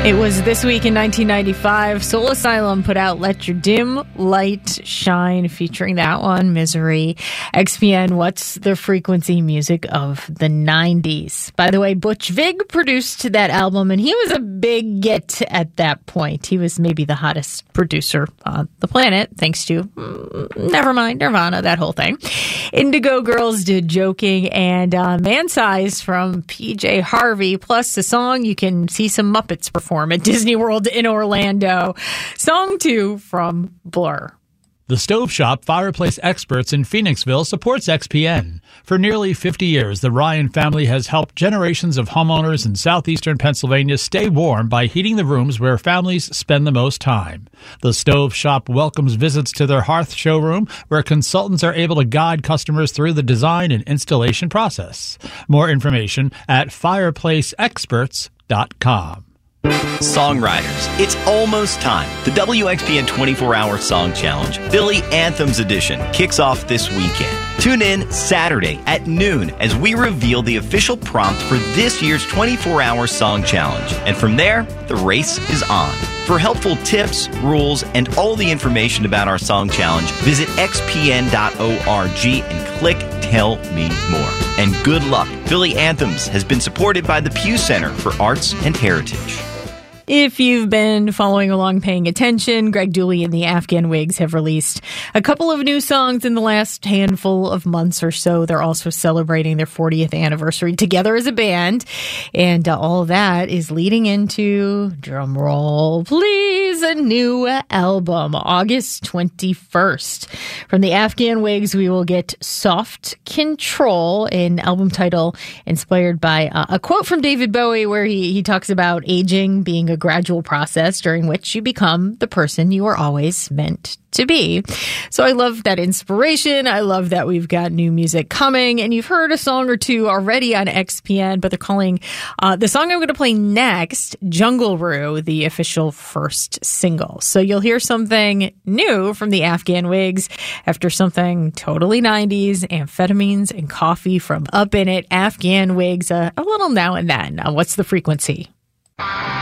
It was this week in 1995. Soul Asylum put out Let Your Dim Light Shine, featuring that one, Misery. XPN, what's the frequency music of the 90s? By the way, Butch Vig produced that album, and he was a big get at that point. He was maybe the hottest producer on the planet, thanks to, nevermind, Nirvana, that whole thing. Indigo Girls did Joking, and Man Size from PJ Harvey, plus the song you can see some Muppets perform at Disney World in Orlando. Song 2 from Blur. The Stove Shop Fireplace Experts in Phoenixville supports XPN. For nearly 50 years, the Ryan family has helped generations of homeowners in southeastern Pennsylvania stay warm by heating the rooms where families spend the most time. The Stove Shop welcomes visits to their hearth showroom, where consultants are able to guide customers through the design and installation process. More information at fireplaceexperts.com. Songwriters, it's almost time. The WXPN 24-Hour Song Challenge, Philly Anthems Edition, kicks off this weekend. Tune in Saturday at noon as we reveal the official prompt for this year's 24-Hour Song Challenge. And from there, the race is on. For helpful tips, rules, and all the information about our song challenge, visit xpn.org and click Tell Me More. And good luck. Philly Anthems has been supported by the Pew Center for Arts and Heritage. If you've been following along, paying attention, Greg Dooley and the Afghan Wigs have released a couple of new songs in the last handful of months or so. They're also celebrating their 40th anniversary together as a band. And all of that is leading into, drum roll, please, a new album, August 21st. From the Afghan Wigs, we will get Soft Control, an album title inspired by a quote from David Bowie where he talks about aging being a gradual process during which you become the person you were always meant to be. So I love that inspiration. I love that we've got new music coming, and you've heard a song or two already on XPN, but they're calling the song I'm going to play next Jungle Roo, the official first single. So you'll hear something new from the Afghan Wigs after something totally 90s, Amphetamines and Coffee from Up In It. Afghan Wigs, a little now and then. What's the frequency?